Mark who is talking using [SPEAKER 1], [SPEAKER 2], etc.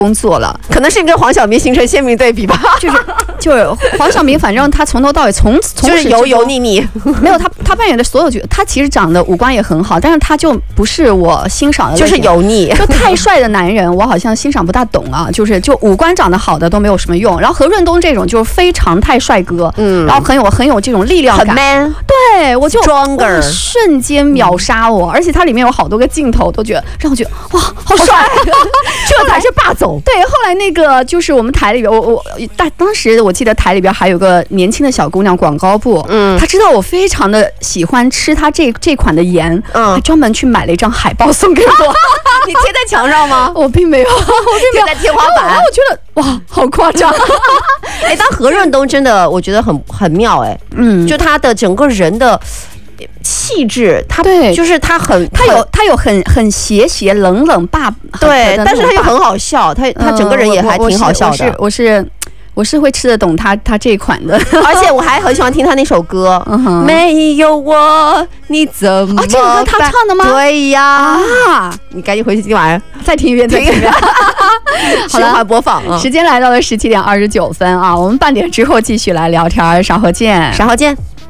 [SPEAKER 1] 工作了，
[SPEAKER 2] 可能是你跟黄晓明形成鲜明对比吧。
[SPEAKER 1] 就是黄晓明，反正他从头到尾
[SPEAKER 2] 就是油油腻腻，
[SPEAKER 1] 没有他扮演的所有角，他其实长得五官也很好，但是他就不是我欣赏的，
[SPEAKER 2] 就是油腻，
[SPEAKER 1] 就太帅的男人，我好像欣赏不大懂啊。就五官长得好的都没有什么用，然后何润东这种就是非常态帅哥，然后很有这种力量感，
[SPEAKER 2] 很 man，
[SPEAKER 1] 对我就
[SPEAKER 2] stronger，
[SPEAKER 1] 瞬间秒杀我，而且它里面有好多个镜头都让我觉得哇好帅，
[SPEAKER 2] 这才是霸总。
[SPEAKER 1] 对，后来那个就是我们台里边，当时我记得台里边还有个年轻的小姑娘，广告部，她知道我非常的喜欢吃她这款的盐，她专门去买了一张海报送给我。
[SPEAKER 2] 你贴在墙上吗？
[SPEAKER 1] 我并没有，
[SPEAKER 2] 贴在天花板。
[SPEAKER 1] 我觉得哇，好夸张。
[SPEAKER 2] 哎，但何润东真的，我觉得很妙哎，就他的整个人的气质，他
[SPEAKER 1] 对，
[SPEAKER 2] 就是他
[SPEAKER 1] 有很邪冷霸，
[SPEAKER 2] 对，但是他又很好笑，他整个人也还挺好笑的。
[SPEAKER 1] 我是会吃得懂他这一款的，
[SPEAKER 2] 而且我还很喜欢听他那首歌，没有我你怎么
[SPEAKER 1] 这个歌他唱的吗？
[SPEAKER 2] 对呀，你赶紧回去今晚
[SPEAKER 1] 再听一遍，
[SPEAKER 2] 好了，循环播放。
[SPEAKER 1] 时间来到了17:29啊，我们半点之后继续来聊天，稍后见。